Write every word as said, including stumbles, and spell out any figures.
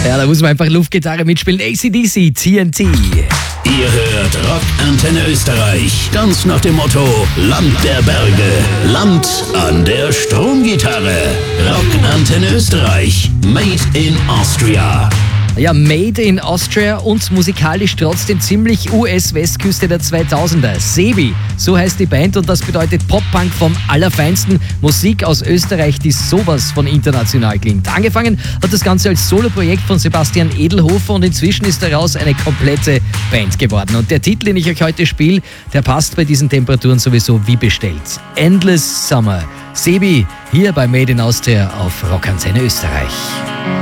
Ja, da muss man einfach Luftgitarre mitspielen. A C D C, T N T. Ihr hört Rock Antenne Österreich. Ganz nach dem Motto: Land der Berge, Land an der Stromgitarre. Rock Antenne Österreich. Made in Austria. Ja, Made in Austria und musikalisch trotzdem ziemlich U S-Westküste der zweitausender. Sebi, so heißt die Band, und das bedeutet Pop-Punk vom Allerfeinsten. Musik aus Österreich, die sowas von international klingt. Angefangen hat das Ganze als Soloprojekt von Sebastian Edelhofer und inzwischen ist daraus eine komplette Band geworden. Und der Titel, den ich euch heute spiele, der passt bei diesen Temperaturen sowieso wie bestellt. Endless Summer. Sebi, hier bei Made in Austria auf Rock Antenne Österreich.